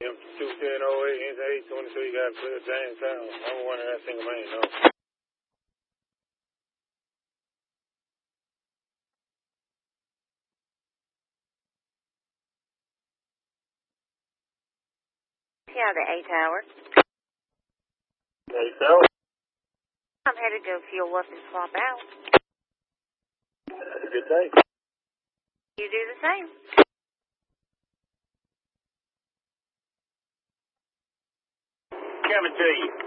M21008, N823, got to clear Jamestown. I'm one of that single man, no. Yeah, the A Tower. Hey, Phil. I'm headed to fuel up and swap out. Have a good day. You do the same. Coming to you.